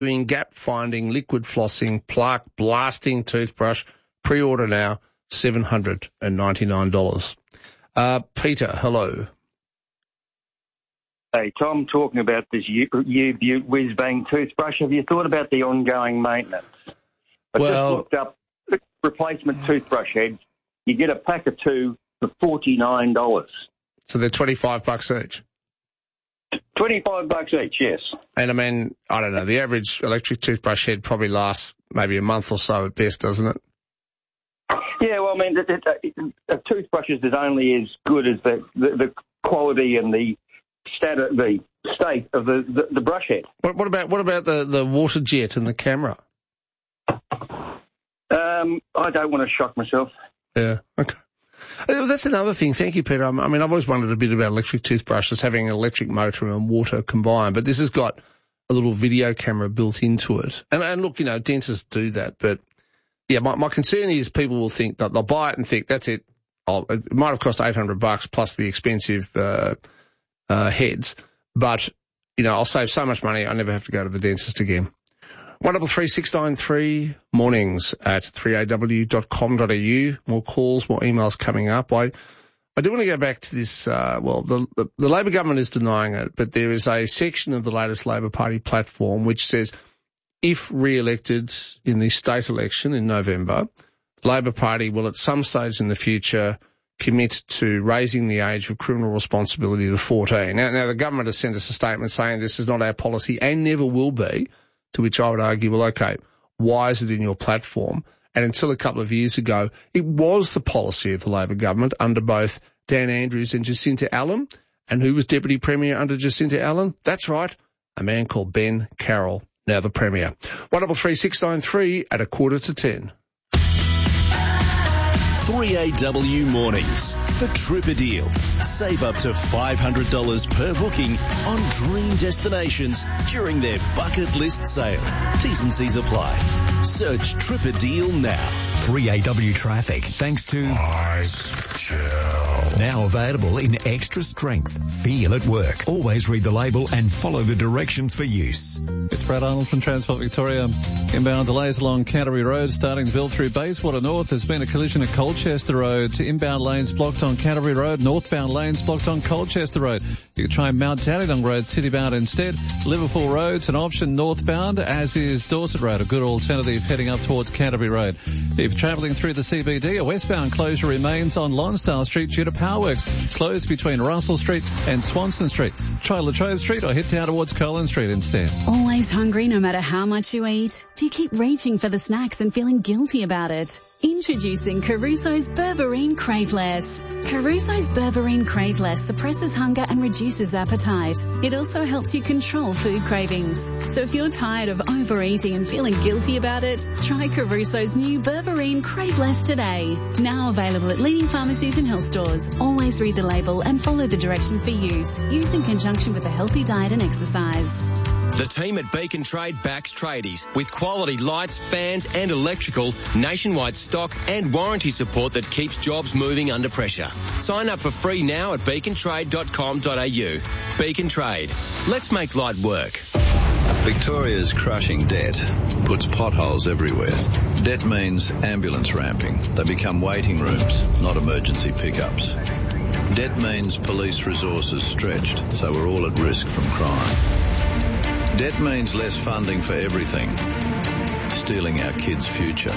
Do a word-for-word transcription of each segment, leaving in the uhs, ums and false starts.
doing gap finding, liquid flossing, plaque blasting toothbrush. Pre-order now, seven hundred ninety-nine dollars. Uh, Peter, hello. Hey, Tom, talking about this U-Butte whiz-bang toothbrush, have you thought about the ongoing maintenance? I well, just looked up replacement toothbrush heads. You get a pack of two for forty-nine dollars. So they're twenty-five bucks each? twenty-five bucks each, yes. And I mean, I don't know, the average electric toothbrush head probably lasts maybe a month or so at best, doesn't it? Yeah, well, I mean, it, it, it, a toothbrush is only as good as the, the, the quality and the stat, the state of the, the, the brush head. What, what about what about the, the water jet and the camera? Um, I don't want to shock myself. Yeah, okay. That's another thing. Thank you, Peter. I mean, I've always wondered a bit about electric toothbrushes having an electric motor and water combined, but this has got a little video camera built into it. And, and look, you know, dentists do that, but yeah, my, my concern is people will think that they'll buy it and think that's it. Oh, it might have cost eight hundred bucks plus the expensive uh, uh, heads, but you know, I'll save so much money I never have to go to the dentist again. One double three six nine three mornings at three a w dot com dot a u. More calls, more emails coming up. I I do want to go back to this. Uh, well, the, the the Labor government is denying it, but there is a section of the latest Labor Party platform which says if re-elected in the state election in November, the Labor Party will at some stage in the future commit to raising the age of criminal responsibility to fourteen. Now, now the government has sent us a statement saying this is not our policy and never will be. To which I would argue, well, okay, why is it in your platform? And until a couple of years ago, it was the policy of the Labor government under both Dan Andrews and Jacinta Allen. And who was Deputy Premier under Jacinta Allen? That's right, a man called Ben Carroll, now the Premier. one double three six nine three at a quarter to ten. three A W mornings for Trip a Deal. Save up to five hundred dollars per booking on dream destinations during their bucket list sale. T's and C's apply. Search Trip a Deal now. three A W traffic thanks to Ice Chill. Now available in extra strength. Feel at work. Always read the label and follow the directions for use. It's Brad Arnold from Transport Victoria. Inbound delays along Canterbury Road starting to build through Bayswater North. There's been a collision at Colchester Road. Inbound lanes blocked on Canterbury Road. Northbound lanes blocked on Colchester Road. You can try Mount Dandenong Road citybound instead. Liverpool Road's an option northbound, as is Dorset Road, a good alternative heading up towards Canterbury Road. If you're travelling through the C B D, a westbound closure remains on Lonsdale Street due to power works. Closed between Russell Street and Swanston Street. Try Latrobe Street or head down towards Collins Street instead. Always hungry no matter how much you eat? Do you keep reaching for the snacks and feeling guilty about it? Introducing Caruso's Berberine Craveless. Caruso's Berberine Craveless suppresses hunger and reduces appetite. It also helps you control food cravings. So if you're tired of overeating and feeling guilty about it, try Caruso's new Berberine Craveless today. Now available at leading pharmacies and health stores. Always read the label and follow the directions for use. Use in conjunction with a healthy diet and exercise. The team at Beacon Trade backs tradies with quality lights, fans and electrical, nationwide stock and warranty support that keeps jobs moving under pressure. Sign up for free now at beacon trade dot com dot a u. Beacon Trade. Let's make light work. Victoria's crushing debt puts potholes everywhere. Debt means ambulance ramping. They become waiting rooms, not emergency pickups. Debt means police resources stretched, so we're all at risk from crime. Debt means less funding for everything, stealing our kids' future.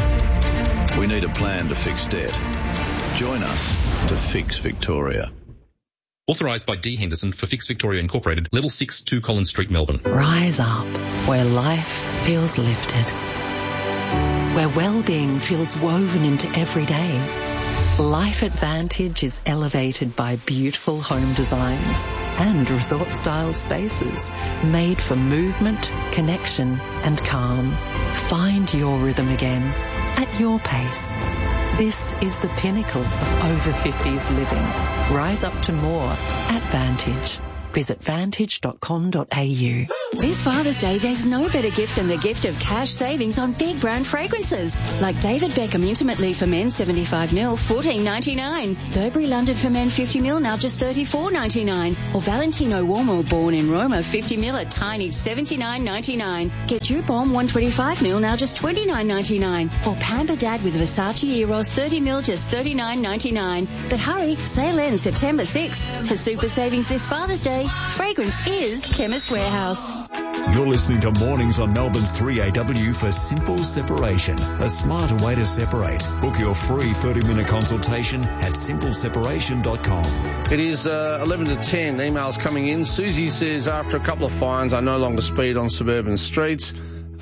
We need a plan to fix debt. Join us to fix Victoria. Authorised by D. Henderson for Fix Victoria Incorporated, Level six, two Collins Street, Melbourne. Rise up, where life feels lifted, where well-being feels woven into every day. Life Advantage is elevated by beautiful home designs and resort-style spaces made for movement, connection and calm. Find your rhythm again at your pace. This is the pinnacle of over fifties living. Rise up to more at Vantage. Visit vantage dot com dot a u. This Father's Day, there's no better gift than the gift of cash savings on big brand fragrances. Like David Beckham Intimate Leave for Men seventy-five mil, fourteen ninety-nine. Burberry London for Men fifty mil, now just thirty-four ninety-nine. Or Valentino Uomo born in Roma fifty mil at tiny seventy-nine ninety-nine. Get your bomb one twenty-five mil now just twenty-nine ninety-nine. Or Pamper Dad with Versace Eros thirty mil just thirty-nine ninety-nine. But hurry, sale ends September sixth. For super savings this Father's Day, fragrance is Chemist Warehouse. You're listening to Mornings on Melbourne's three A W for Simple Separation, a smarter way to separate. Book your free thirty-minute consultation at simple separation dot com. It is uh, eleven to ten. Emails coming in. Susie says, after a couple of fines, I no longer speed on suburban streets.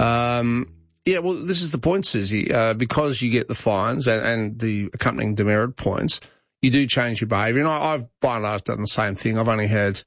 Um, yeah, well, this is the point, Susie. Uh, because you get the fines and, and the accompanying demerit points, you do change your behaviour. And I, I've, by and large, done the same thing. I've only had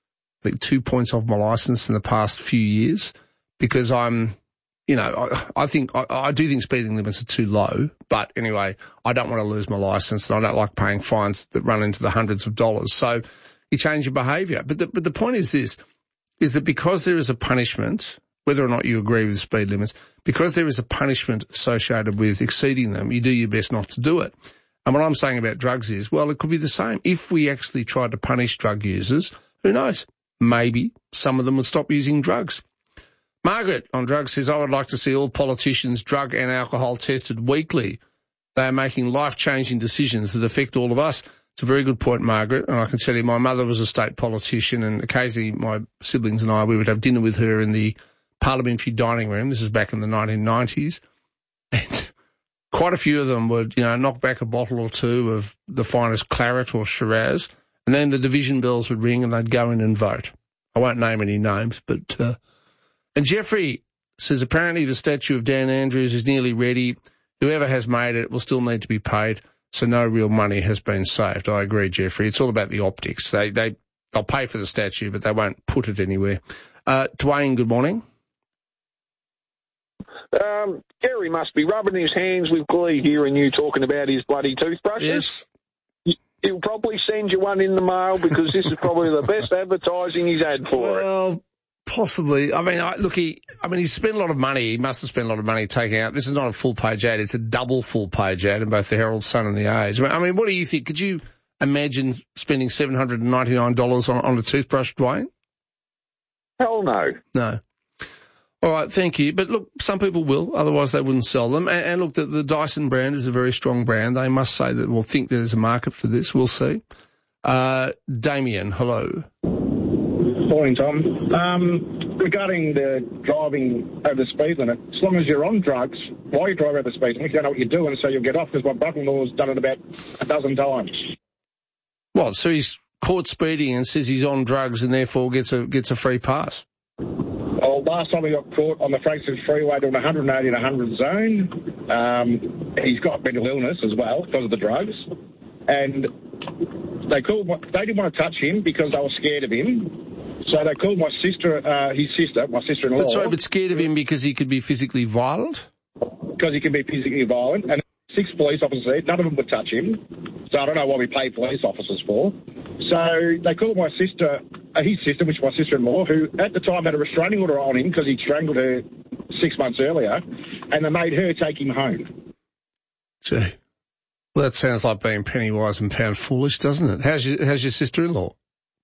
I think two points off my licence in the past few years because I'm, you know, I, I think, I, I do think speeding limits are too low, but anyway, I don't want to lose my licence and I don't like paying fines that run into the hundreds of dollars. So you change your behaviour. But the, but the point is this, is that because there is a punishment, whether or not you agree with speed limits, because there is a punishment associated with exceeding them, you do your best not to do it. And what I'm saying about drugs is, well, it could be the same. If we actually tried to punish drug users, who knows? Maybe some of them would stop using drugs. Margaret on drugs says, I would like to see all politicians drug and alcohol tested weekly. They are making life-changing decisions that affect all of us. It's a very good point, Margaret, and I can tell you my mother was a state politician and occasionally my siblings and I, we would have dinner with her in the parliamentary dining room. This is back in the nineteen nineties. And quite a few of them would, you know, knock back a bottle or two of the finest claret or Shiraz, and then the division bells would ring and they'd go in and vote. I won't name any names, but... Uh, and Jeffrey says, apparently the statue of Dan Andrews is nearly ready. Whoever has made it will still need to be paid, so no real money has been saved. I agree, Jeffrey. It's all about the optics. They, they, they'll pay for the statue, but they won't put it anywhere. Uh, Dwayne, good morning. Um, Gary must be rubbing his hands with glee hearing you talking about his bloody toothbrushes. Yes. He'll probably send you one in the mail because this is probably the best advertising he's had for well, it. Well, possibly. I mean, I, look, he, I mean, he's spent a lot of money. He must have spent a lot of money taking out. This is not a full-page ad. It's a double full-page ad in both the Herald Sun and the Age. I mean, what do you think? Could you imagine spending seven hundred ninety-nine dollars on, on a toothbrush, Dwayne? Hell no. No. All right, thank you. But look, some people will, otherwise they wouldn't sell them. And, and look, the, the Dyson brand is a very strong brand. They must say that we'll think there's a market for this. We'll see. Uh, Damien, hello. Morning, Tom. Um, regarding the driving over the speed limit, as long as you're on drugs, why you drive over the speed limit, you don't know what you're doing, so you'll get off, because my brother-in-law's done it about a dozen times. What, so he's caught speeding and says he's on drugs and therefore gets a gets a free pass? Well, last time he got caught on the Frankston Freeway doing one hundred eighty and one hundred zone, um, he's got mental illness as well because of the drugs. And they called. They didn't want to touch him because they were scared of him. So they called my sister, uh, his sister, my sister-in-law. But sorry, but scared of him because he could be physically violent? Because he can be physically violent. And six police officers there, none of them would touch him. So I don't know what we pay police officers for. So they called my sister, uh, his sister, which is my sister-in-law, who at the time had a restraining order on him because he'd strangled her six months earlier, and they made her take him home. Gee. Well, that sounds like being penny wise and pound foolish, doesn't it? How's your, how's your sister-in-law?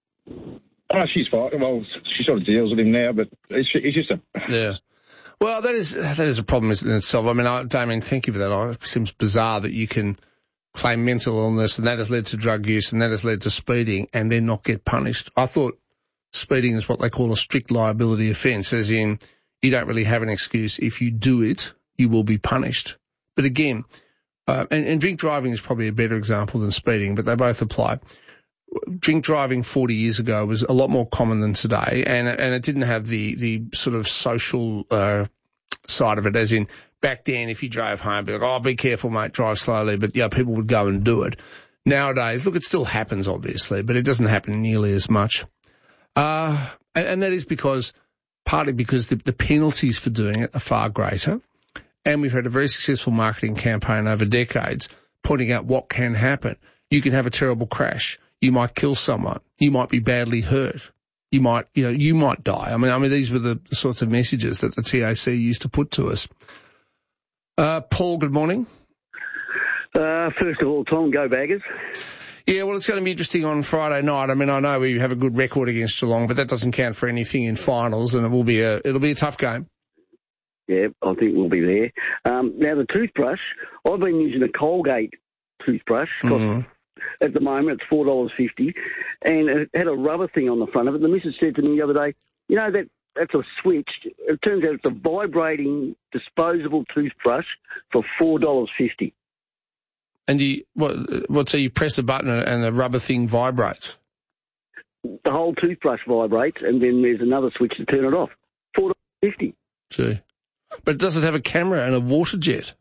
Oh, she's fine. Well, she sort of deals with him now, but it's, it's just a... Yeah. Well, that is that is a problem in itself. I mean, I, Damien, thank you for that. It seems bizarre that you can claim mental illness and that has led to drug use and that has led to speeding and then not get punished. I thought speeding is what they call a strict liability offence, as in you don't really have an excuse. If you do it, you will be punished. But again, uh, and, and drink driving is probably a better example than speeding, but they both apply. Drink driving forty years ago was a lot more common than today, and and it didn't have the the sort of social uh, side of it, as in back then if you drove home, be like, oh, be careful, mate, drive slowly, but yeah, people would go and do it. Nowadays, look, it still happens, obviously, but it doesn't happen nearly as much. Uh, and, and that is because, partly because the, the penalties for doing it are far greater, and we've had a very successful marketing campaign over decades pointing out what can happen. You can have a terrible crash. You might kill someone. You might be badly hurt. You might, you know, you might die. I mean, I mean, these were the, the sorts of messages that the T A C used to put to us. Uh, Paul, good morning. Uh, first of all, Tom, go Baggers. Yeah, well, it's going to be interesting on Friday night. I mean, I know we have a good record against Geelong, but that doesn't count for anything in finals, and it will be a it'll be a tough game. Yeah, I think we'll be there. Um, now, the toothbrush, I've been using a Colgate toothbrush. Mm. At the moment, it's four dollars fifty, and it had a rubber thing on the front of it. The missus said to me the other day, you know, that that's a switch. It turns out it's a vibrating disposable toothbrush for four dollars fifty. And you, what, what, so you press a button and the rubber thing vibrates? The whole toothbrush vibrates, and then there's another switch to turn it off. four dollars fifty. Gee. But does it have a camera and a water jet?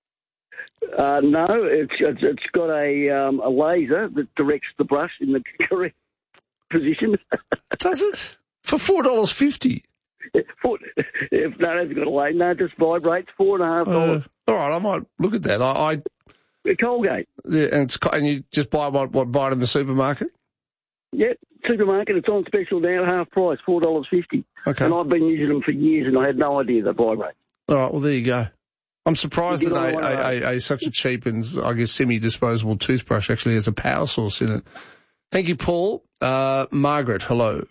Uh, no, it's, it's it's got a um, a laser that directs the brush in the correct position. Does it? For four dollars fifty? Four, if no, it hasn't got a laser. No, it just vibrates. Four and a half dollars. Uh, all right, I might look at that. I, I Colgate. Yeah, and it's and you just buy what what buy it in the supermarket. Yeah, supermarket. It's on special now, half price, four dollars fifty. Okay. And I've been using them for years, and I had no idea they vibrate. All right, well there you go. I'm surprised You that get a, on a, one a, a such a cheap and I guess semi-disposable toothbrush actually has a power source in it. Thank you, Paul. Uh, Margaret, hello.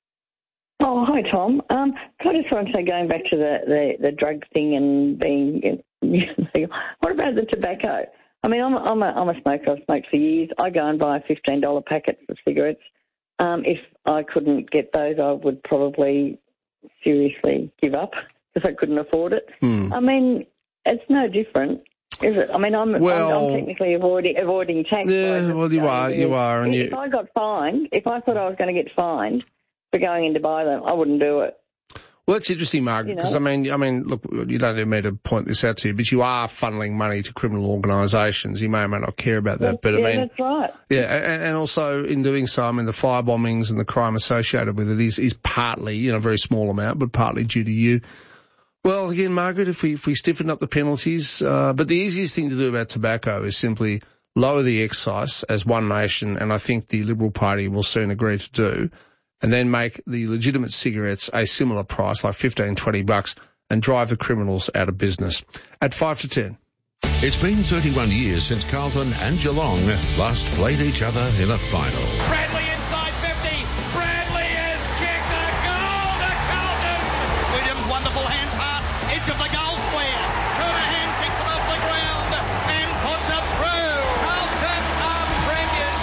Oh, hi, Tom. Um, I just wanted to say, going back to the, the, the drug thing and being, what about the tobacco? I mean, I'm a, I'm a, I'm a smoker. I've smoked for years. I go and buy fifteen dollars packets of cigarettes. Um, if I couldn't get those, I would probably seriously give up because I couldn't afford it. Hmm. I mean, it's no different, is it? I mean, I'm, well, I'm, I'm technically avoiding avoiding tax. Yeah, well, you are, you are. And if you... I got fined, if I thought I was going to get fined for going in to buy them, I wouldn't do it. Well, it's interesting, Margaret, because, you know? I mean, I mean, look, you don't need me to point this out to you, but you are funneling money to criminal organisations. You may or may not care about that, but yeah, I mean... that's right. Yeah, and, and also in doing so, I mean, the fire bombings and the crime associated with it is, is partly, you know, a very small amount, but partly due to you. Well, again, Margaret, if we, if we stiffen up the penalties, uh, but the easiest thing to do about tobacco is simply lower the excise as One Nation, and I think the Liberal Party will soon agree to do, and then make the legitimate cigarettes a similar price, like fifteen, twenty bucks, and drive the criminals out of business. At five to ten. It's been thirty-one years since Carlton and Geelong last played each other in a final. Bradley inside fifty. Bradley has kicked a goal to Carlton. Williams, wonderful hand pass, edge of the goal square. Kernahan kicks it off the ground and puts it through. Carlton are premiers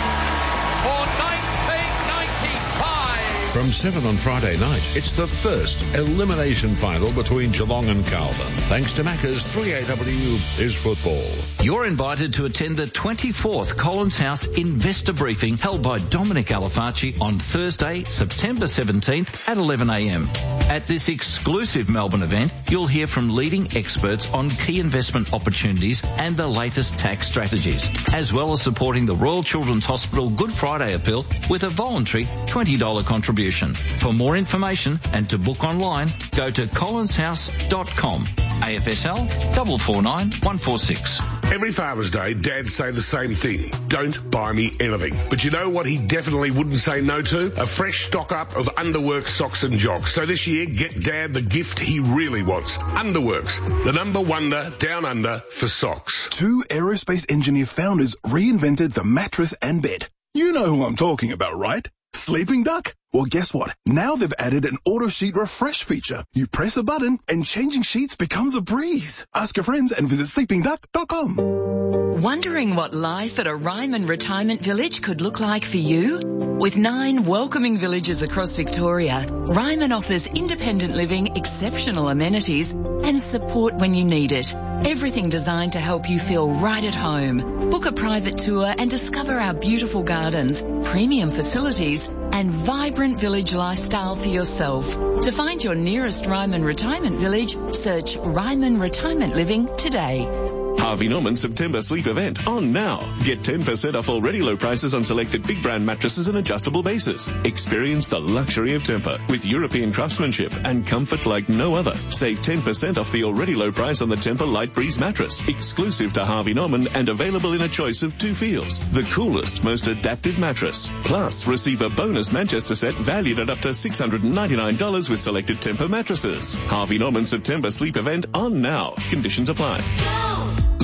for nineteen ninety-five. From seven on Friday night, it's the first elimination final between Geelong and Carlton. Thanks to Macca's, three A W is football. You're invited to attend the twenty-fourth Collins House Investor Briefing held by Dominic Alifacci on Thursday, September seventeenth at eleven a m. At this exclusive Melbourne event, you'll hear from leading experts on key investment opportunities and the latest tax strategies, as well as supporting the Royal Children's Hospital Good Friday appeal with a voluntary twenty dollars contribution. For more information and to book online, go to collins house dot com. A F S L four four nine one four six. Every Father's Day, dads say the same thing. Don't buy me anything. But you know what he definitely wouldn't say no to? A fresh stock up of Underworks socks and jocks. So this year, get Dad the gift he really wants. Underworks, the number wonder down under for socks. Two aerospace engineer founders reinvented the mattress and bed. You know who I'm talking about, right? Sleeping Duck? Well, guess what? Now they've added an auto sheet refresh feature. You press a button and changing sheets becomes a breeze. Ask your friends and visit sleeping duck dot com. Wondering what life at a Ryman retirement village could look like for you? With nine welcoming villages across Victoria, Ryman offers independent living, exceptional amenities and support when you need it. Everything designed to help you feel right at home. Book a private tour and discover our beautiful gardens, premium facilities and vibrant village lifestyle for yourself. To find your nearest Ryman retirement village, search Ryman Retirement Living today. Harvey Norman September sleep event on now. Get ten percent off already low prices on selected big brand mattresses and adjustable bases. Experience the luxury of Tempur with European craftsmanship and comfort like no other. Save ten percent off the already low price on the Tempur Light Breeze mattress, exclusive to Harvey Norman and available in a choice of two feels. The coolest, most adaptive mattress. Plus, receive a bonus Manchester set valued at up to six hundred ninety-nine dollars with selected Tempur mattresses. Harvey Norman September sleep event on now. Conditions apply.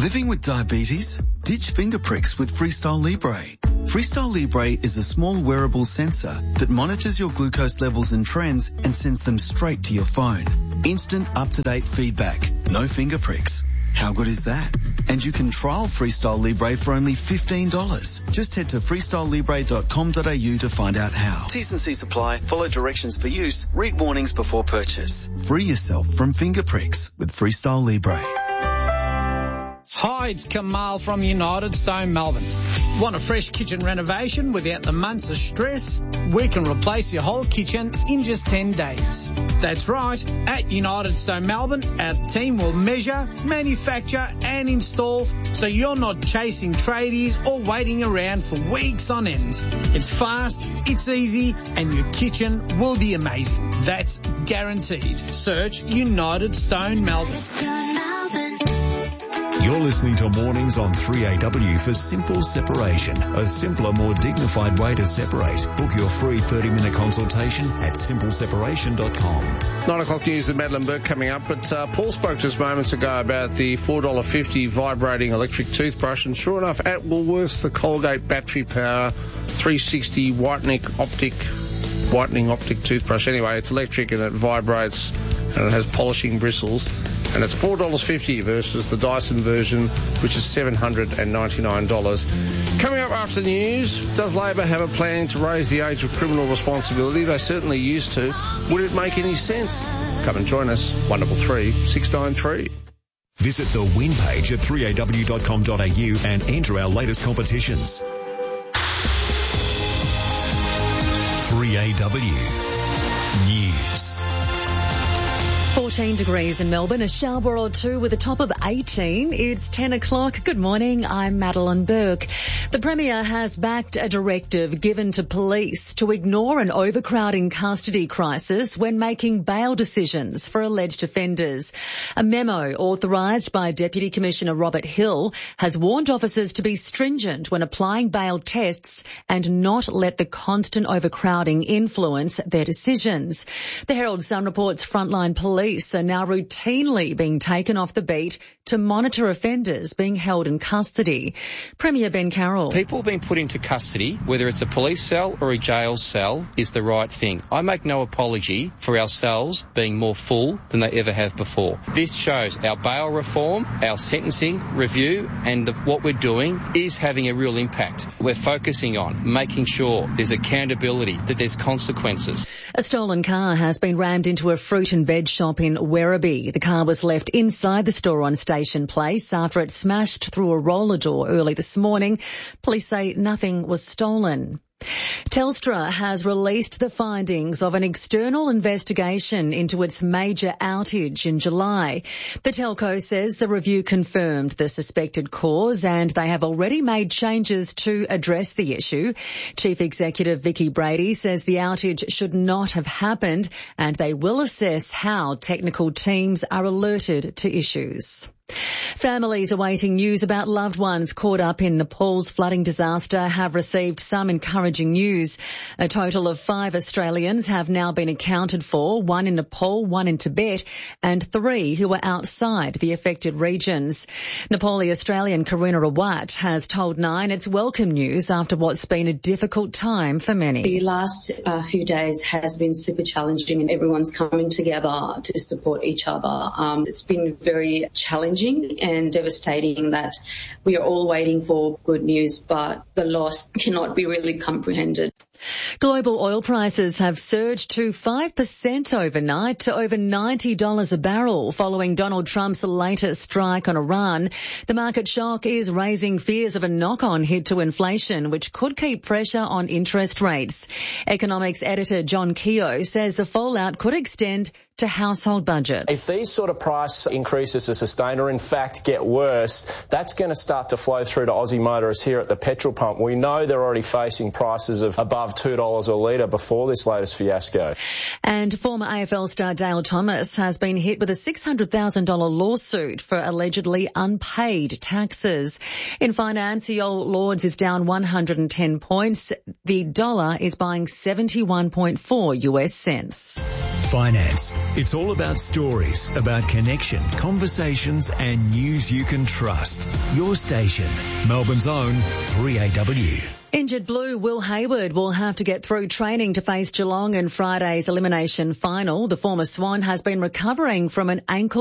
Living with diabetes? Ditch finger pricks with Freestyle Libre. Freestyle Libre is a small wearable sensor that monitors your glucose levels and trends and sends them straight to your phone. Instant up-to-date feedback. No finger pricks. How good is that? And you can trial Freestyle Libre for only fifteen dollars. Just head to freestyle libre dot com dot a u to find out how. T's and C's apply. Follow directions for use. Read warnings before purchase. Free yourself from finger pricks with Freestyle Libre. Hi, it's Kamal from United Stone Melbourne. Want a fresh kitchen renovation without the months of stress? We can replace your whole kitchen in just ten days. That's right. At United Stone Melbourne, our team will measure, manufacture and install so you're not chasing tradies or waiting around for weeks on end. It's fast, it's easy, and your kitchen will be amazing. That's guaranteed. Search United Stone Melbourne. You're listening to Mornings on three A W for Simple Separation, a simpler, more dignified way to separate. Book your free thirty-minute consultation at simple separation dot com. Nine o'clock news with Madeline Burke coming up, but uh, Paul spoke just moments ago about the four dollars fifty vibrating electric toothbrush, and sure enough, at Woolworths, the Colgate Battery Power three sixty whitening optic, whitening optic toothbrush. Anyway, it's electric and it vibrates and it has polishing bristles. And it's four dollars fifty versus the Dyson version, which is seven hundred ninety-nine dollars. Coming up after the news, does Labor have a plan to raise the age of criminal responsibility? They certainly used to. Would it make any sense? Come and join us, one double three six nine three. Visit the win page at three a w dot com dot a u and enter our latest competitions. three A W News. fourteen degrees in Melbourne, a shower or two with a top of eighteen. It's ten o'clock. Good morning, I'm Madeline Burke. The Premier has backed a directive given to police to ignore an overcrowding custody crisis when making bail decisions for alleged offenders. A memo authorised by Deputy Commissioner Robert Hill has warned officers to be stringent when applying bail tests and not let the constant overcrowding influence their decisions. The Herald Sun reports frontline police Police are now routinely being taken off the beat to monitor offenders being held in custody. Premier Ben Carroll. People being put into custody, whether it's a police cell or a jail cell, is the right thing. I make no apology for our cells being more full than they ever have before. This shows our bail reform, our sentencing review, and the, what we're doing is having a real impact. We're focusing on making sure there's accountability, that there's consequences. A stolen car has been rammed into a fruit and veg shop in Werribee. The car was left inside the store on Station Place after it smashed through a roller door early this morning. Police say nothing was stolen. Telstra has released the findings of an external investigation into its major outage in July. The telco says the review confirmed the suspected cause and they have already made changes to address the issue. Chief Executive Vicky Brady says the outage should not have happened and they will assess how technical teams are alerted to issues. Families awaiting news about loved ones caught up in Nepal's flooding disaster have received some encouraging news. A total of five Australians have now been accounted for, one in Nepal, one in Tibet, and three who are outside the affected regions. Nepali Australian Karuna Rawat has told Nine it's welcome news after what's been a difficult time for many. The last uh, few days has been super challenging and everyone's coming together to support each other. Um, it's been very challenging and devastating that we are all waiting for good news, but the loss cannot be really comprehended. Global oil prices have surged to five percent overnight to over ninety dollars a barrel following Donald Trump's latest strike on Iran. The market shock is raising fears of a knock-on hit to inflation, which could keep pressure on interest rates. Economics editor John Keogh says the fallout could extend to household budgets. If these sort of price increases are sustained or in fact get worse, that's going to start to flow through to Aussie motorists here at the petrol pump. We know they're already facing prices of above above two dollars a litre before this latest fiasco. And former A F L star Dale Thomas has been hit with a six hundred thousand dollars lawsuit for allegedly unpaid taxes. In finance, the old Lords is down one hundred ten points. The dollar is buying seventy-one point four U S cents. Finance. It's all about stories, about connection, conversations and news you can trust. Your station, Melbourne's own three A W. Injured Blue Will Hayward will have to get through training to face Geelong in Friday's elimination final. The former Swan has been recovering from an ankle